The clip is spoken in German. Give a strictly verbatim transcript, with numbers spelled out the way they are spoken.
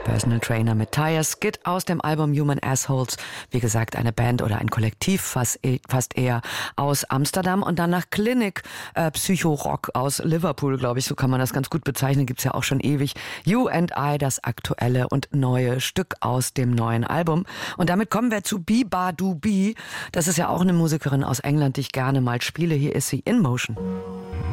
Personal Trainer mit Tire Skid aus dem Album Human Assholes. Wie gesagt, eine Band oder ein Kollektiv, fast, fast eher aus Amsterdam. Und dann nach Clinic, äh, Psycho-Rock aus Liverpool, glaube ich, so kann man das ganz gut bezeichnen. Gibt's ja auch schon ewig. You and I, das aktuelle und neue Stück aus dem neuen Album. Und damit kommen wir zu Biba Du Bi. Das ist ja auch eine Musikerin aus England, die ich gerne mal spiele. Hier ist sie, In Motion.